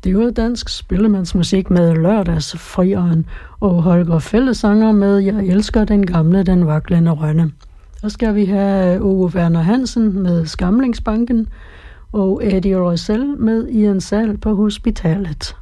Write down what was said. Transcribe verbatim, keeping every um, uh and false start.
Det var dansk spillemandsmusik med Lørdagsfrieren og Holger Fællesanger med Jeg elsker den gamle, den vaklende rønne. Så skal vi have Ove Werner Hansen med Skamlingsbanken og Eddie Røssell med I en sal på hospitalet.